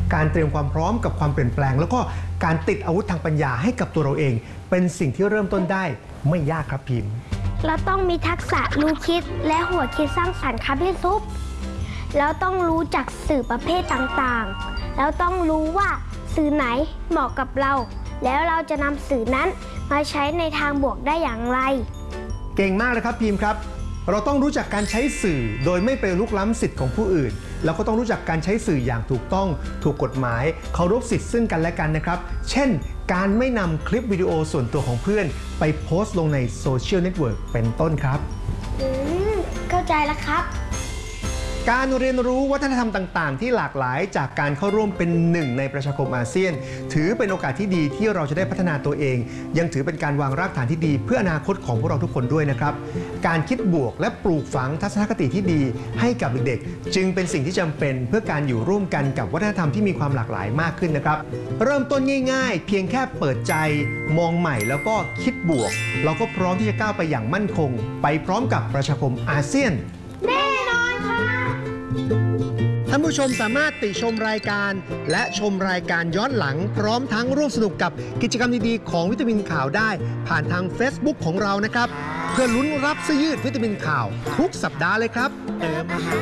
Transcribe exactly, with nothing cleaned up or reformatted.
การเตรียมความพร้อมกับความเปลี่ยนแปลงแล้วก็การติดอาวุธทางปัญญาให้กับตัวเราเองเป็นสิ่งที่เริ่มต้นได้ไม่ยากครับพิมพ์เราต้องมีทักษะรู้คิดและหัวคิดสร้างสรรค์ครับพี่ซุปแล้วต้องรู้จักสื่อประเภทต่างๆแล้วต้องรู้ว่าสื่อไหนเหมาะกับเราแล้วเราจะนำสื่อนั้นมาใช้ในทางบวกได้อย่างไรเก่งมากเลยครับพิมพ์ครับเราต้องรู้จักการใช้สื่อโดยไม่ไปลุกล้ำสิทธิ์ของผู้อื่นแล้วก็ต้องรู้จักการใช้สื่ออย่างถูกต้องถูกกฎหมายเคารพสิทธิ์ซึ่งกันและกันนะครับเช่นการไม่นำคลิปวิดีโอส่วนตัวของเพื่อนไปโพสต์ลงในโซเชียลเน็ตเวิร์กเป็นต้นครับอืมเข้าใจแล้วครับการเรียนรู้วัฒนธรรมต่างๆที่หลากหลายจากการเข้าร่วมเป็นหนึ่งในประชาคมอาเซียนถือเป็นโอกาสที่ดีที่เราจะได้พัฒนาตัวเองยังถือเป็นการวางรากฐานที่ดีเพื่ออนาคตของพวกเราทุกคนด้วยนะครับการคิดบวกและปลูกฝังทัศนคติที่ดีให้กับเด็กๆจึงเป็นสิ่งที่จำเป็นเพื่อการอยู่ร่วมกันกับวัฒนธรรมที่มีความหลากหลายมากขึ้นนะครับเริ่มต้นง่ายๆเพียงแค่เปิดใจมองใหม่แล้วก็คิดบวกเราก็พร้อมที่จะก้าวไปอย่างมั่นคงไปพร้อมกับประชาคมอาเซียนแน่นอนค่ะท่านผู้ชมสามารถติชมรายการและชมรายการย้อนหลังพร้อมทั้งร่วมสนุกกับกิจกรรมดีๆของวิตามินข่าวได้ผ่านทาง Facebook ของเรานะครับเพื่อลุ้นรับเสื้อยืดวิตามินข่าวทุกสัปดาห์เลยครับ